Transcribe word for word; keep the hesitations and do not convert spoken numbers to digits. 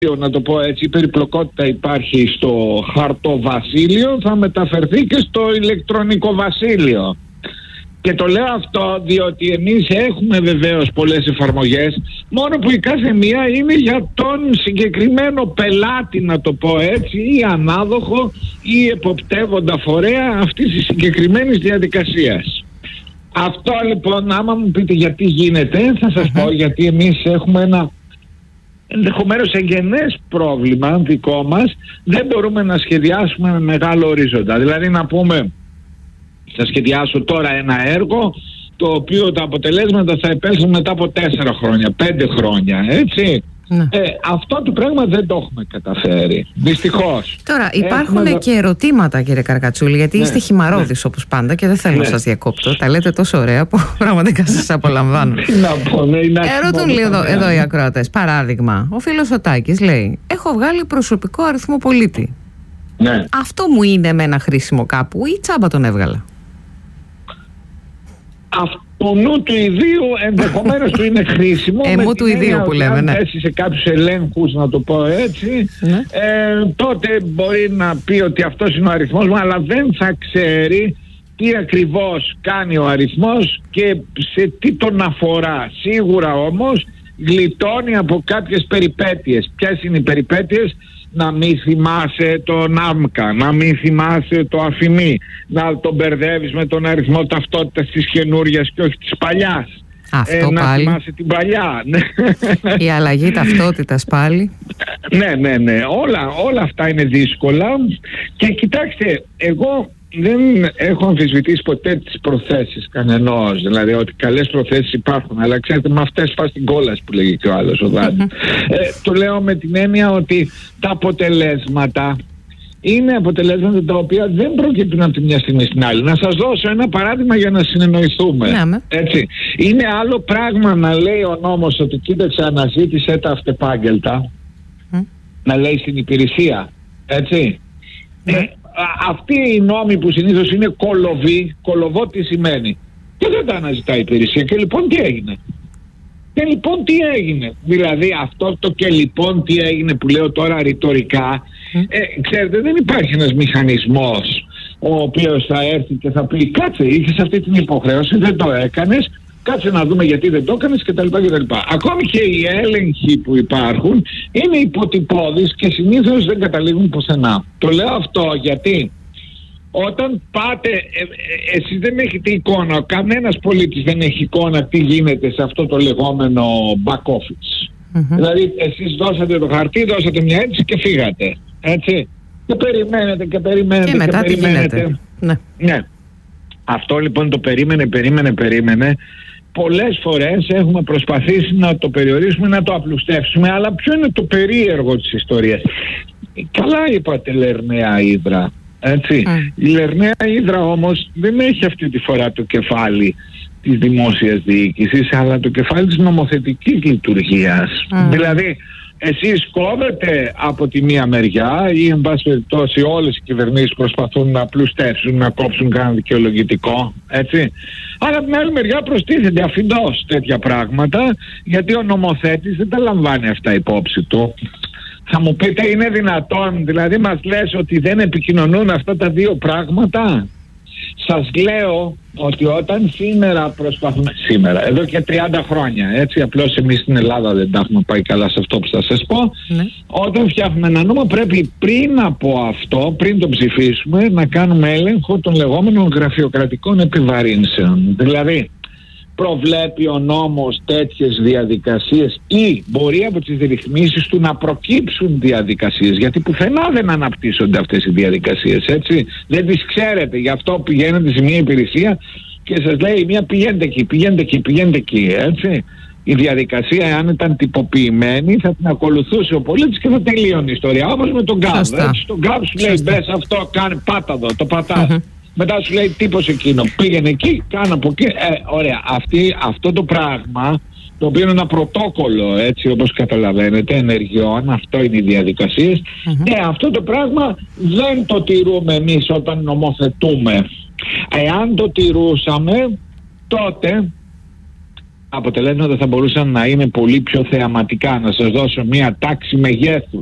να το πω έτσι, η περιπλοκότητα υπάρχει στο χαρτοβασίλειο, θα μεταφερθεί και στο ηλεκτρονικό βασίλειο. Και το λέω αυτό διότι εμείς έχουμε βεβαίως πολλές εφαρμογές, μόνο που η κάθε μία είναι για τον συγκεκριμένο πελάτη, να το πω έτσι, ή ανάδοχο ή εποπτεύοντα φορέα αυτής της συγκεκριμένης διαδικασίας. Αυτό λοιπόν, άμα μου πείτε γιατί γίνεται, θα σας πω γιατί εμείς έχουμε ένα ενδεχομένως εγγενές πρόβλημα δικό μας, δεν μπορούμε να σχεδιάσουμε με μεγάλο ορίζοντα. Δηλαδή να πούμε, θα σχεδιάσω τώρα ένα έργο το οποίο τα αποτελέσματα θα επέλθουν μετά από τέσσερα χρόνια, πέντε χρόνια, έτσι. Ναι. Ε, αυτό το πράγμα δεν το έχουμε καταφέρει, δυστυχώς. Τώρα υπάρχουν έχουμε... και ερωτήματα, κύριε Καρακατσούλη, γιατί ναι, είστε χυμαρώδης, ναι, όπως πάντα και δεν θέλω, ναι, να σας διακόπτω. Τα λέτε τόσο ωραία που πραγματικά σας απολαμβάνω. ναι, Ερωτούν λίγο εδώ, εδώ οι ακροατές. Παράδειγμα, ο φίλος ο Τάκης λέει: έχω βγάλει προσωπικό αριθμό πολίτη. Ναι. Αυτό μου είναι εμένα χρήσιμο κάπου ή τσάμπα τον έβγαλα? Αυτού νου του ιδίου ενδεχομένως του είναι χρήσιμο. Εμού του ιδίου που λέμε, ναι. Αν πέσει σε κάποιους ελέγχους, να το πω έτσι, ναι, ε, τότε μπορεί να πει ότι αυτός είναι ο αριθμός μου, αλλά δεν θα ξέρει τι ακριβώς κάνει ο αριθμός και σε τι τον αφορά. Σίγουρα όμως γλιτώνει από κάποιες περιπέτειες. Ποιες είναι οι περιπέτειες? Να μην θυμάσαι τον άμκα, να μην θυμάσαι το αφημί, να τον μπερδεύεις με τον αριθμό ταυτότητας της καινούριας και όχι της παλιάς. Αυτό ε, να πάλι. θυμάσαι την παλιά. Η αλλαγή ταυτότητας πάλι. Ναι, ναι, ναι. Όλα, όλα αυτά είναι δύσκολα. Και κοιτάξτε, εγώ δεν έχω αμφισβητήσει ποτέ τις προθέσεις κανενός. Δηλαδή ότι καλές προθέσεις υπάρχουν, αλλά ξέρετε, με αυτές πας στην κόλαση που λέγει και ο άλλος ο Δάντης. ε, το λέω με την έννοια ότι τα αποτελέσματα είναι αποτελέσματα τα οποία δεν προκύπτουν από τη μια στιγμή στην άλλη. Να σας δώσω ένα παράδειγμα για να συνεννοηθούμε. Ναι, έτσι. Είναι άλλο πράγμα να λέει ο νόμος ότι κοίταξε, αναζήτησε τα αυτεπάγγελτα, mm. να λέει στην υπηρεσία. Έτσι. Mm. Ε, αυτοί οι νόμοι που συνήθως είναι κολοβοί, κολοβό τι σημαίνει? Και δεν τα αναζητάει η υπηρεσία. Και λοιπόν τι έγινε? Και λοιπόν τι έγινε? Δηλαδή αυτό το και λοιπόν τι έγινε που λέω τώρα ρητορικά, mm. ε, ξέρετε, δεν υπάρχει ένας μηχανισμός ο οποίος θα έρθει και θα πει κάτσε, είχες αυτή την υποχρέωση, δεν το έκανες, κάτσε να δούμε γιατί δεν το έκανες κτλ. κτλ. Ακόμη και οι έλεγχοι που υπάρχουν είναι υποτυπώδεις και συνήθως δεν καταλήγουν πουθενά. Το λέω αυτό γιατί όταν πάτε, ε, ε, εσείς δεν έχετε εικόνα, κανένας πολίτης δεν έχει εικόνα τι γίνεται σε αυτό το λεγόμενο back office. Mm-hmm. Δηλαδή εσείς δώσατε το χαρτί, δώσατε μια αίτηση και φύγατε. Έτσι. Και περιμένετε και περιμένετε και, μετά και περιμένετε. Ναι. ναι. Αυτό λοιπόν το περίμενε, περίμενε, περίμενε. Πολλές φορές έχουμε προσπαθήσει να το περιορίσουμε, να το απλουστεύσουμε, αλλά ποιο είναι το περίεργο της ιστορίας? Καλά είπατε Λερναία Ύδρα, έτσι. Mm. Η Λερναία Ύδρα όμως δεν έχει αυτή τη φορά το κεφάλι της δημόσιας διοίκησης, αλλά το κεφάλι της νομοθετικής λειτουργίας. Mm. Δηλαδή, εσείς κόβετε από τη μία μεριά ή εν πάση περιπτώσει όλες οι κυβερνήσεις προσπαθούν να πλουστεύσουν, να κόψουν κανένα δικαιολογητικό, έτσι. Αλλά από την άλλη μεριά προστίθενται αφεντός τέτοια πράγματα, γιατί ο νομοθέτης δεν τα λαμβάνει αυτά υπόψη του. Θα μου πείτε, είναι δυνατόν? Δηλαδή μας λες ότι δεν επικοινωνούν αυτά τα δύο πράγματα? Σας λέω ότι όταν σήμερα προσπαθούμε, σήμερα, εδώ και τριάντα χρόνια, έτσι, απλώς εμείς στην Ελλάδα δεν τα έχουμε πάει καλά σε αυτό που θα σας πω, ναι. Όταν φτιάχνουμε ένα νόμο πρέπει πριν από αυτό, πριν το ψηφίσουμε, να κάνουμε έλεγχο των λεγόμενων γραφειοκρατικών επιβαρύνσεων. Δηλαδή προβλέπει ο νόμος τέτοιες διαδικασίες ή μπορεί από τις ρυθμίσεις του να προκύψουν διαδικασίες, γιατί πουθενά δεν αναπτύσσονται αυτές οι διαδικασίες, έτσι. Δεν τις ξέρετε, γι' αυτό πηγαίνετε σε μια υπηρεσία και σας λέει η μία πηγαίνετε εκεί, πηγαίνετε εκεί, πηγαίνετε εκεί, έτσι. Η διαδικασία, αν ήταν τυποποιημένη, θα την ακολουθούσε ο πολίτης και θα τελείωνε η ιστορία. Όπως με τον γκάμπ, έτσι. Τον γκάμπ σου λέει μπες αυτό, κάνει, πάτα εδώ, το πατάς. Uh-huh. Μετά σου λέει τύπος εκείνο, πήγαινε εκεί, κάνε από εκεί. Ε, ωραία, αυτή, αυτό το πράγμα, το οποίο είναι ένα πρωτόκολλο, έτσι όπως καταλαβαίνετε, ενεργειών, αυτό είναι οι διαδικασίες. Mm-hmm. Ε, αυτό το πράγμα δεν το τηρούμε εμείς όταν νομοθετούμε. Εάν το τηρούσαμε, τότε αποτελέσματα θα μπορούσαν να είναι πολύ πιο θεαματικά. Να σας δώσω μία τάξη μεγέθους.